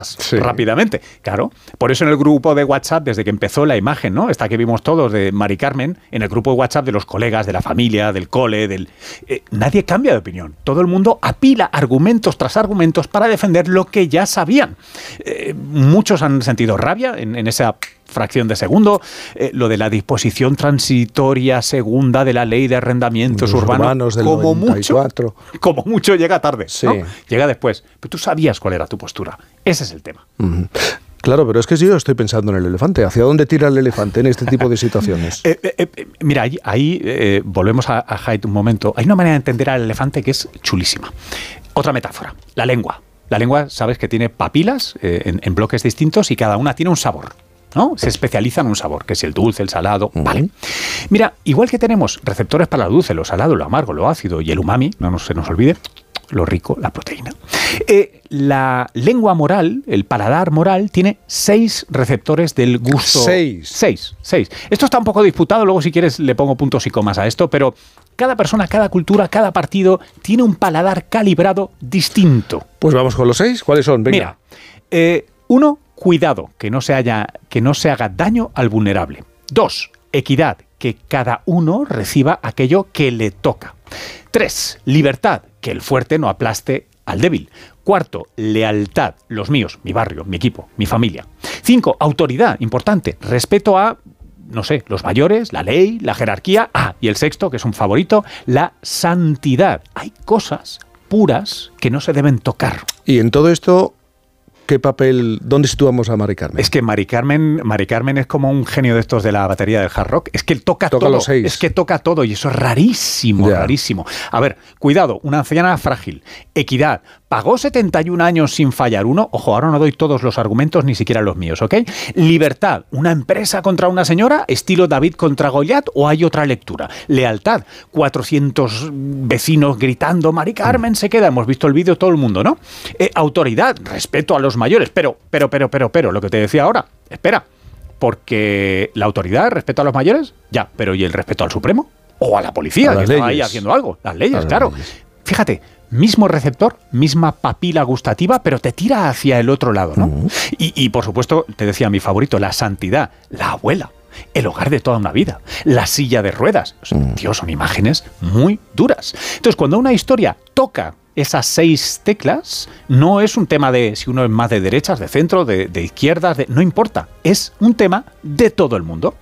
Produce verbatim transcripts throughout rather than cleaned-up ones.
Sí. Rápidamente, claro. Por eso en el grupo de WhatsApp, desde que empezó la imagen, ¿no? Esta que vimos todos de Mari Carmen, en el grupo de WhatsApp de los colegas, de la familia, del cole, del eh, nadie cambia de opinión. Todo el mundo apila argumentos tras argumentos para defender lo que ya sabían. Eh, muchos han sentido rabia en, en esa fracción de segundo, eh, lo de la disposición transitoria segunda de la ley de arrendamientos Los urbanos, urbanos del como noventa y cuatro. mucho, como mucho llega tarde, Sí. ¿no? Llega después. Pero tú sabías cuál era tu postura. Ese es el tema. Uh-huh. Claro, pero es que yo estoy pensando en el elefante. ¿Hacia dónde tira el elefante en este tipo de situaciones? eh, eh, eh, mira, ahí, ahí eh, volvemos a, a Haidt un momento. Hay una manera de entender al elefante que es chulísima. Otra metáfora, la lengua. La lengua, sabes que tiene papilas eh, en, en bloques distintos y cada una tiene un sabor, ¿no? Se especializa en un sabor, que es el dulce, el salado, uh-huh. Vale. Mira, igual que tenemos receptores para lo dulce, lo salado, lo amargo, lo ácido y el umami, no nos, se nos olvide, lo rico, la proteína. Eh, la lengua moral, el paladar moral, tiene seis receptores del gusto. Seis. Seis, seis. Esto está un poco disputado, luego si quieres le pongo puntos y comas a esto, pero cada persona, cada cultura, cada partido tiene un paladar calibrado distinto. Pues vamos con los seis. ¿Cuáles son? Venga. Mira, eh, uno, cuidado, que no se haya, que no se haga daño al vulnerable. Dos, equidad, que cada uno reciba aquello que le toca. Tres, libertad, que el fuerte no aplaste al débil. Cuarto, lealtad, los míos, mi barrio, mi equipo, mi familia. Cinco, autoridad, importante, respeto a, no sé, los mayores, la ley, la jerarquía. Ah, y el sexto, que es un favorito, la santidad. Hay cosas puras que no se deben tocar. Y en todo esto, ¿qué papel, dónde situamos a Mari Carmen? Es que Mari Carmen, Mari Carmen es como un genio de estos de la batería del hard rock. Es que toca, toca todo. Los seis. Es que toca todo y eso es rarísimo, Ya. rarísimo. A ver, cuidado, una anciana frágil. Equidad. Pagó setenta y un años sin fallar uno. Ojo, ahora no doy todos los argumentos, ni siquiera los míos, ¿ok? Libertad. ¿Una empresa contra una señora? ¿Estilo David contra Goliat? ¿O hay otra lectura? Lealtad. cuatrocientos vecinos gritando, Mari Carmen se queda. Hemos visto el vídeo todo el mundo, ¿no? Eh, autoridad. Respeto a los mayores. Pero, pero, pero, pero, pero, lo que te decía ahora. Espera. Porque la autoridad, respeto a los mayores, ya. Pero ¿y el respeto al Supremo? ¿O a la policía, A que las estaba ahí leyes. haciendo algo? Las leyes, A las claro. leyes. Fíjate, mismo receptor, misma papila gustativa, pero te tira hacia el otro lado, ¿no? Uh-huh. Y, y, por supuesto, te decía mi favorito, la santidad, la abuela, el hogar de toda una vida, la silla de ruedas. O sea, Uh-huh. tío, son imágenes muy duras. Entonces, cuando una historia toca esas seis teclas, no es un tema de si uno es más de derechas, de centro, de, de izquierdas, de, no importa. Es un tema de todo el mundo.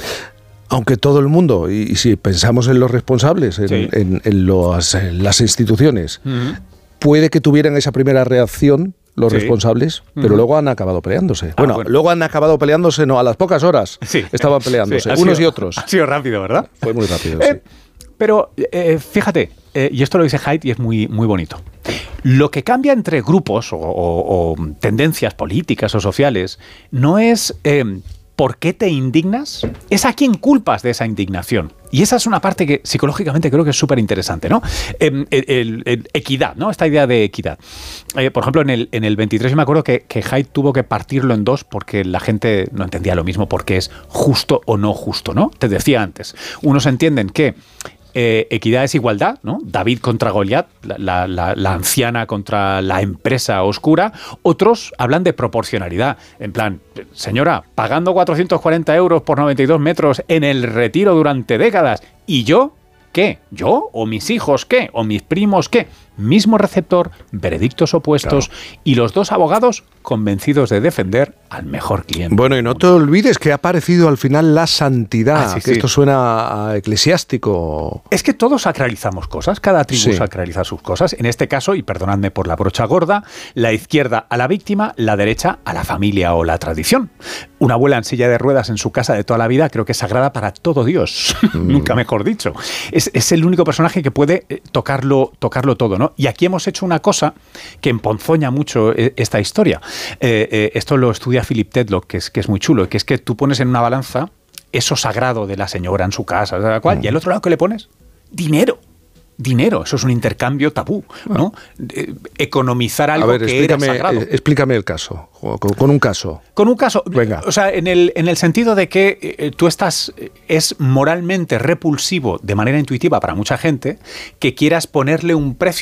Aunque todo el mundo, y, y si pensamos en los responsables, en, Sí. en, en, los, en las instituciones, Uh-huh. puede que tuvieran esa primera reacción los Sí. responsables, pero Uh-huh. luego han acabado peleándose. Ah, bueno, bueno. luego han acabado peleándose, no, a las pocas horas Sí. estaban peleándose, Sí, ha unos sido- y otros. Ha sido rápido, ¿verdad? Fue muy rápido, Eh, sí. Pero eh, fíjate, eh, y esto lo dice Haidt y es muy, muy bonito. Lo que cambia entre grupos o, o- o tendencias políticas o sociales no es eh, por qué te indignas, es a quién culpas de esa indignación. Y esa es una parte que psicológicamente creo que es súper interesante, ¿no? Eh, el, el- el equidad, ¿no? Esta idea de equidad. Eh, por ejemplo, en el, en el veintitrés yo me acuerdo que, que Haidt tuvo que partirlo en dos porque la gente no entendía lo mismo, porque es justo o no justo, ¿no? Te decía antes, unos entienden que Eh, equidad es igualdad, ¿no? David contra Goliat, la, la, la, la anciana contra la empresa oscura. Otros hablan de proporcionalidad. En plan, señora, pagando cuatrocientos cuarenta euros por noventa y dos metros en el retiro durante décadas. ¿Y yo? ¿Qué? ¿Yo? ¿O mis hijos qué? ¿O mis primos qué? Mismo receptor, veredictos opuestos, claro. Y los dos abogados convencidos de defender al mejor cliente. Bueno, y no te olvides que ha aparecido al final la santidad, ah, sí, que sí. esto suena a eclesiástico. Es que todos sacralizamos cosas, cada tribu Sí. sacraliza sus cosas. En este caso, y perdonadme por la brocha gorda, la izquierda a la víctima, la derecha a la familia o la tradición. Una abuela en silla de ruedas en su casa de toda la vida creo que es sagrada para todo Dios, mm. nunca mejor dicho. Es, es el único personaje que puede tocarlo, tocarlo todo, ¿no? Y aquí hemos hecho una cosa que emponzoña mucho esta historia. Eh, eh, esto lo estudia Philip Tetlock, que es, que es muy chulo, que es que tú pones en una balanza eso sagrado de la señora en su casa, ¿sabes cuál? Mm. Y al otro lado, ¿qué le pones? Dinero. Dinero, eso es un intercambio tabú, ¿no? Eh, economizar algo A ver, que era explícame, sagrado. eh, explícame el caso, con, con un caso. Con un caso, Venga. O sea, en el, en el sentido de que eh, tú estás, eh, es moralmente repulsivo de manera intuitiva para mucha gente que quieras ponerle un precio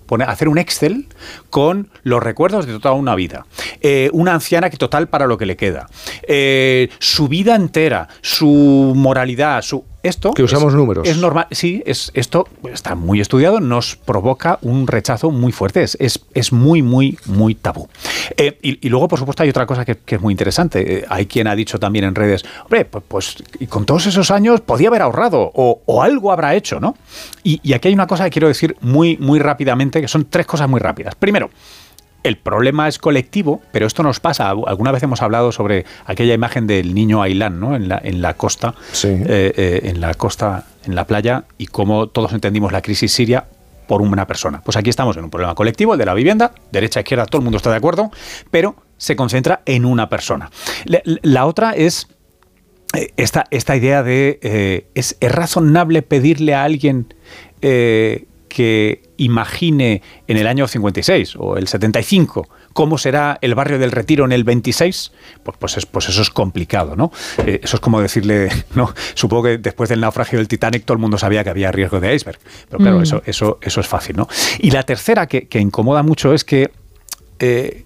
poner, hacer un Excel con los recuerdos de toda una vida. Eh, una anciana que total para lo que le queda. Eh, su vida entera, su moralidad, su... Esto que usamos es, números. Es normal, sí, es, esto está muy estudiado, nos provoca un rechazo muy fuerte, es, es, es muy, muy, muy tabú. Eh, y, y luego, por supuesto, hay otra cosa que, que es muy interesante. Eh, hay quien ha dicho también en redes, hombre, pues, pues y con todos esos años podía haber ahorrado o, o algo habrá hecho, ¿no? Y, y aquí hay una cosa que quiero decir muy, muy rápidamente, que son tres cosas muy rápidas. Primero, el problema es colectivo, pero esto nos pasa. Alguna vez hemos hablado sobre aquella imagen del niño Ailán, ¿no? En la, en la costa, sí. eh, eh, en la costa, en la playa, y cómo todos entendimos la crisis siria por una persona. Pues aquí estamos en un problema colectivo, el de la vivienda, derecha, izquierda, todo el mundo está de acuerdo, pero se concentra en una persona. La, la otra es esta, esta idea de, eh, ¿es, ¿es razonable pedirle a alguien eh, que imagine en el año cincuenta y seis o el setenta y cinco cómo será el barrio del Retiro en el veintiséis? Pues, pues, es, pues eso es complicado, ¿no? Eh, eso es como decirle, no, supongo que después del naufragio del Titanic todo el mundo sabía que había riesgo de iceberg, pero claro, mm. eso, eso, eso es fácil, ¿no? Y la tercera que, que incomoda mucho es que eh,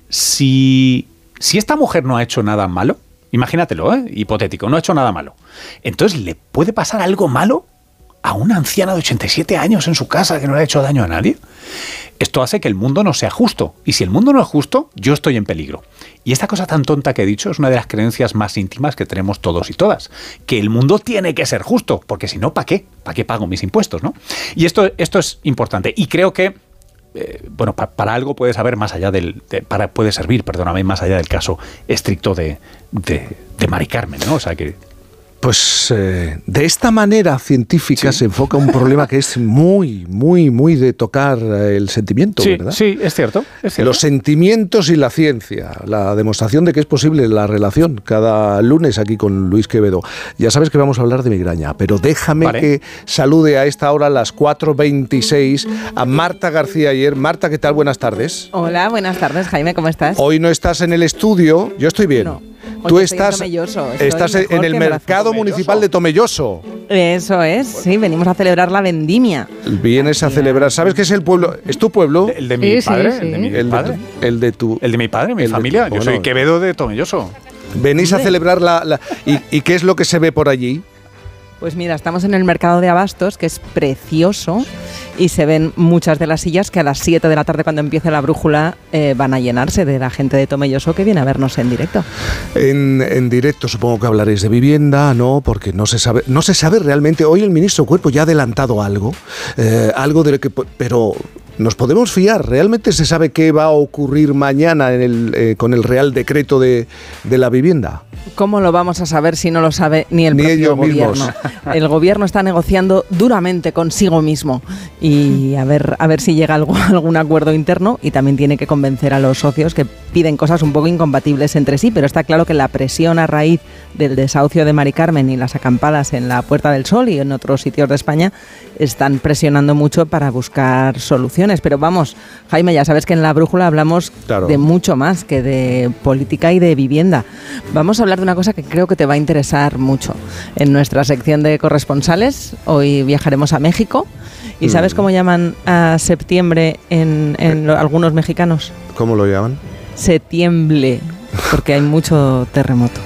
si, si esta mujer no ha hecho nada malo, imagínatelo, ¿eh? Hipotético, no ha hecho nada malo, entonces ¿le puede pasar algo malo a una anciana de ochenta y siete años en su casa que no le ha hecho daño a nadie? Esto hace que el mundo no sea justo. Y si el mundo no es justo, yo estoy en peligro. Y esta cosa tan tonta que he dicho es una de las creencias más íntimas que tenemos todos y todas. Que el mundo tiene que ser justo, porque si no, ¿para qué? ¿Para qué pago mis impuestos, no? Y esto, esto es importante. Y creo que, eh, bueno, pa, para algo puede saber más allá del... De, para, puede servir, perdóname, más allá del caso estricto de, de, de Mari Carmen, ¿no? O sea que... Pues eh, de esta manera científica sí. se enfoca un problema que es muy, muy, muy de tocar el sentimiento, sí, ¿verdad? Sí, es cierto, es cierto. Los sentimientos y la ciencia, la demostración de que es posible la relación, cada lunes aquí con Luis Quevedo. Ya sabes que vamos a hablar de migraña, pero déjame vale. que salude a esta hora, a las cuatro veintiséis, a Marta García Ayer. Marta, ¿qué tal? Buenas tardes. Hola, buenas tardes, Jaime, ¿cómo estás? Hoy no estás en el estudio, yo estoy bien. No. Tú estás, estás en el mercado municipal de Tomelloso. Eso es, sí, venimos a celebrar la vendimia. Vienes a celebrar, ¿sabes qué es el pueblo? ¿Es tu pueblo? El de mi sí, padre, sí, sí. el de mi el padre. De tu, el de tu El de mi padre, mi el familia. De, yo bueno, soy Quevedo de Tomelloso. Venís a celebrar la... la ¿y, ¿Y qué es lo que se ve por allí? Pues mira, estamos en el mercado de abastos, que es precioso, y se ven muchas de las sillas que a las siete de la tarde, cuando empiece la brújula, eh, van a llenarse de la gente de Tomelloso que viene a vernos en directo. En, en directo supongo que hablaréis de vivienda, ¿no? Porque no se sabe, no se sabe realmente. Hoy el ministro Cuerpo ya ha adelantado algo, eh, algo de lo que... Pero... ¿nos podemos fiar? ¿Realmente se sabe qué va a ocurrir mañana en el, eh, con el Real Decreto de, de la vivienda? ¿Cómo lo vamos a saber si no lo sabe ni el ni propio gobierno? Mismos. El gobierno está negociando duramente consigo mismo y a ver, a ver si llega algo, algún acuerdo interno, y también tiene que convencer a los socios que piden cosas un poco incompatibles entre sí, pero está claro que la presión a raíz del desahucio de Mari Carmen y las acampadas en la Puerta del Sol y en otros sitios de España están presionando mucho para buscar soluciones. Pero vamos, Jaime, ya sabes que en La Brújula hablamos claro. de mucho más que de política y de vivienda. Vamos a hablar de una cosa que creo que te va a interesar mucho. En nuestra sección de corresponsales, hoy viajaremos a México. ¿Y sabes cómo llaman a septiembre en, en lo, algunos mexicanos? ¿Cómo lo llaman? Setiemble, porque hay mucho terremoto.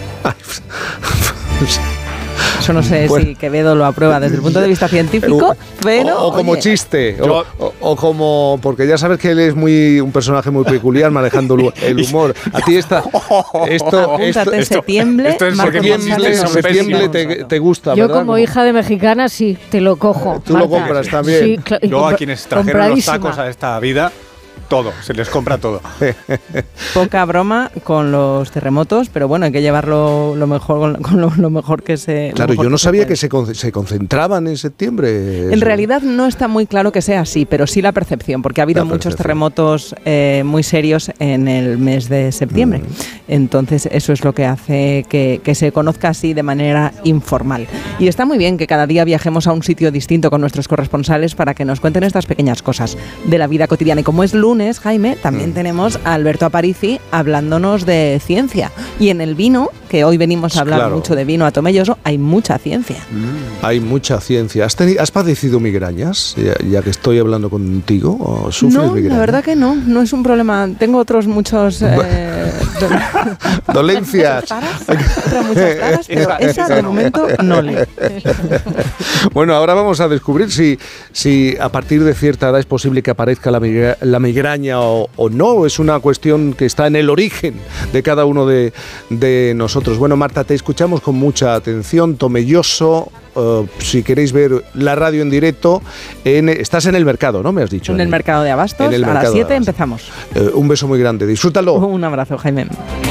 Eso no sé bueno. si Quevedo lo aprueba desde el punto de vista científico, pero... O, o como oye, chiste, o, o, o como... Porque ya sabes que él es muy un personaje muy peculiar manejando el humor. A ti esta, esto... Apúntate esto, septiembre, esto es septiembre, septiembre te, te gusta, Yo ¿verdad? como hija de mexicana sí, te lo cojo. Tú Marta. Lo compras también. Sí, cl- Luego a quienes trajeron los tacos a esta vida... todo, se les compra todo. Poca broma con los terremotos, pero bueno, hay que llevarlo lo mejor con lo, lo mejor que se Claro, yo no que sabía se que se, con, se concentraban en septiembre. En realidad no está muy claro que sea así, pero sí la percepción, porque ha habido muchos terremotos eh, muy serios en el mes de septiembre. Mm. Entonces eso es lo que hace que, que se conozca así de manera informal. Y está muy bien que cada día viajemos a un sitio distinto con nuestros corresponsales para que nos cuenten estas pequeñas cosas de la vida cotidiana. Y como es lunes, Jaime, también mm. tenemos a Alberto Aparici hablándonos de ciencia. Y en el vino que hoy venimos a hablar claro. mucho de vino a Tomelloso, hay mucha ciencia. Mm. Hay mucha ciencia. ¿Has, teni- has padecido migrañas, ya, ya que estoy hablando contigo? ¿O sufres No, migrañas? la verdad que no, no es un problema. Tengo otros muchos... Eh, do- Dolencias. Taras, otras muchas taras, pero esa de momento no le. Bueno, ahora vamos a descubrir si, si a partir de cierta edad es posible que aparezca la, migra- la migraña o, o no. Es una cuestión que está en el origen de cada uno de, de nosotros. Bueno, Marta, te escuchamos con mucha atención. Tomelloso, uh, si queréis ver la radio en directo, en, estás en el mercado, ¿no? Me has dicho. En el mercado de Abastos, en el a mercado las de siete Abastos. empezamos. Uh, un beso muy grande, disfrútalo. Un abrazo, Jaime.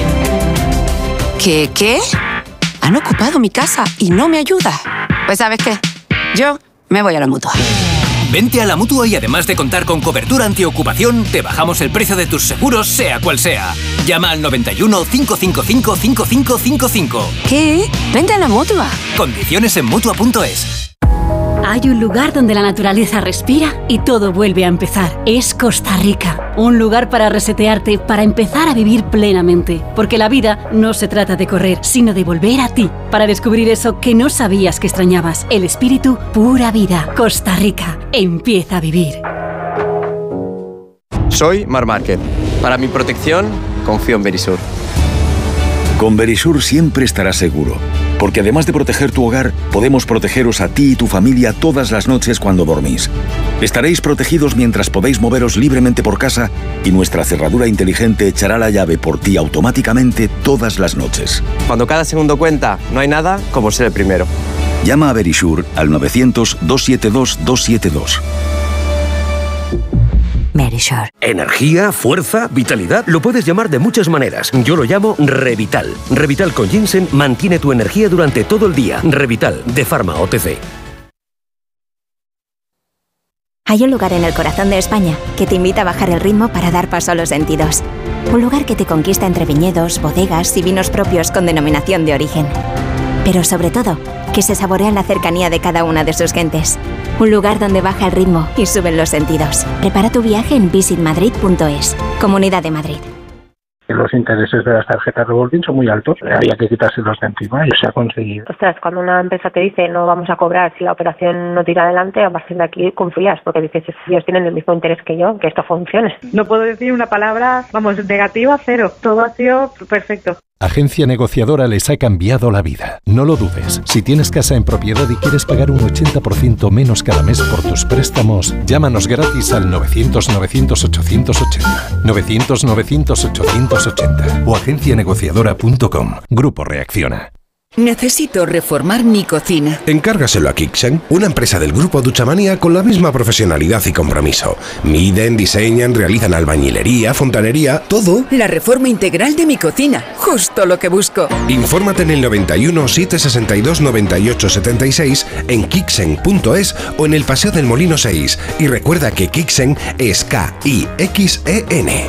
¿Qué, qué? Han ocupado mi casa y no me ayuda. Pues ¿sabes qué? Yo me voy a la Mutua. Vente a la Mutua y además de contar con cobertura antiocupación, te bajamos el precio de tus seguros, sea cual sea. Llama al noventa y uno, cinco cinco cinco, cinco cinco cinco cinco. ¿Qué? Vente a la Mutua. Condiciones en Mutua punto es. Hay un lugar donde la naturaleza respira y todo vuelve a empezar. Es Costa Rica. Un lugar para resetearte, para empezar a vivir plenamente. Porque la vida no se trata de correr, sino de volver a ti. Para descubrir eso que no sabías que extrañabas. El espíritu pura vida. Costa Rica. Empieza a vivir. Soy Mar Márquez. Para mi protección, confío en Verisur. Con Verisur siempre estarás seguro, porque además de proteger tu hogar, podemos protegeros a ti y tu familia todas las noches cuando dormís. Estaréis protegidos mientras podéis moveros libremente por casa y nuestra cerradura inteligente echará la llave por ti automáticamente todas las noches. Cuando cada segundo cuenta, no hay nada como ser el primero. Llama a Verisur al novecientos, doscientos setenta y dos, doscientos setenta y dos. Verisur. Energía, fuerza, vitalidad, lo puedes llamar de muchas maneras. Yo lo llamo Revital. Revital con ginseng mantiene tu energía durante todo el día. Revital, de Pharma O T C. Hay un lugar en el corazón de España que te invita a bajar el ritmo para dar paso a los sentidos. Un lugar que te conquista entre viñedos, bodegas y vinos propios con denominación de origen. Pero sobre todo, que se saborea en la cercanía de cada una de sus gentes. Un lugar donde baja el ritmo y suben los sentidos. Prepara tu viaje en visit madrid punto es. Comunidad de Madrid. Los intereses de las tarjetas revolving son muy altos. Había que quitárselos de encima y se ha conseguido. Ostras, cuando una empresa te dice no vamos a cobrar si la operación no tira adelante, a partir de aquí confías, porque dices, ellos tienen el mismo interés que yo, que esto funcione. No puedo decir una palabra, vamos, negativa, cero. Todo ha sido perfecto. Agencia Negociadora les ha cambiado la vida. No lo dudes. Si tienes casa en propiedad y quieres pagar un ochenta por ciento menos cada mes por tus préstamos, llámanos gratis al novecientos, novecientos, ochocientos ochenta. novecientos, novecientos, ochocientos ochenta o agencia negociadora punto com. Grupo Reacciona. Necesito reformar mi cocina. Encárgaselo a Kixen, una empresa del grupo Duchamania con la misma profesionalidad y compromiso. Miden, diseñan, realizan albañilería, fontanería, todo. La reforma integral de mi cocina, justo lo que busco. Infórmate en el noventa y uno, setecientos sesenta y dos, noventa y ocho setenta y seis, en kixen punto es o en el Paseo del Molino seis. Y recuerda que Kixen es K I X E N.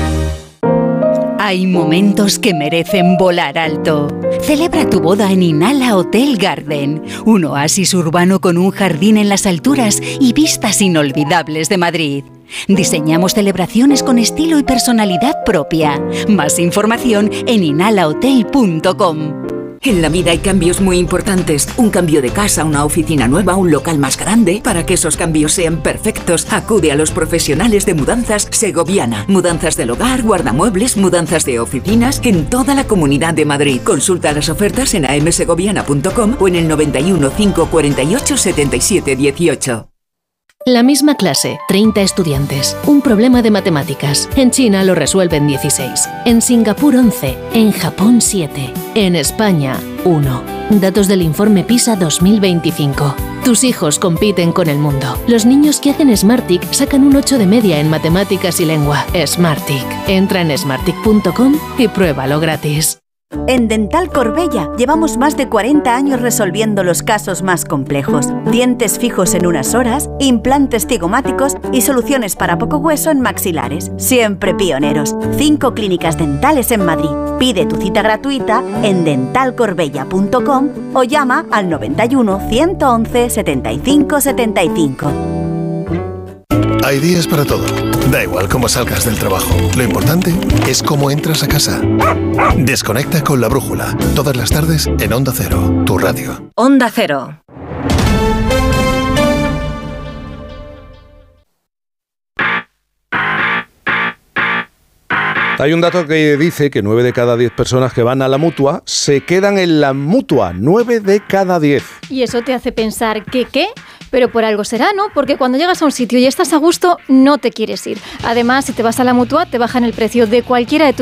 Hay momentos que merecen volar alto. Celebra tu boda en Inala Hotel Garden, un oasis urbano con un jardín en las alturas y vistas inolvidables de Madrid. Diseñamos celebraciones con estilo y personalidad propia. Más información en inala hotel punto com. En la vida hay cambios muy importantes. Un cambio de casa, una oficina nueva, un local más grande. Para que esos cambios sean perfectos, acude a los profesionales de Mudanzas Segoviana. Mudanzas del hogar, guardamuebles, mudanzas de oficinas en toda la Comunidad de Madrid. Consulta las ofertas en a m segoviana punto com o en el noventa y uno, cinco cuarenta y ocho, setenta y siete dieciocho. La misma clase, treinta estudiantes, un problema de matemáticas. En China lo resuelven dieciséis, en Singapur once, en Japón siete, en España uno. Datos del informe PISA dos mil veinticinco. Tus hijos compiten con el mundo. Los niños que hacen Smartick sacan un ocho de media en matemáticas y lengua. Smartick. Entra en smartick punto com y pruébalo gratis. En Dental Corbella llevamos más de cuarenta años resolviendo los casos más complejos. Dientes fijos en unas horas, implantes cigomáticos y soluciones para poco hueso en maxilares. Siempre pioneros. Cinco clínicas dentales en Madrid. Pide tu cita gratuita en dental corbella punto com o llama al noventa y uno, ciento once, setenta y cinco setenta y cinco. Hay días para todo. Da igual cómo salgas del trabajo, lo importante es cómo entras a casa. Desconecta con La Brújula, todas las tardes en Onda Cero, tu radio. Onda Cero. Hay un dato que dice que nueve de cada diez personas que van a la Mutua se quedan en la Mutua. nueve de cada diez. Y eso te hace pensar que qué, pero por algo será, ¿no? Porque cuando llegas a un sitio y estás a gusto, no te quieres ir. Además, si te vas a la Mutua, te bajan el precio de cualquiera de tus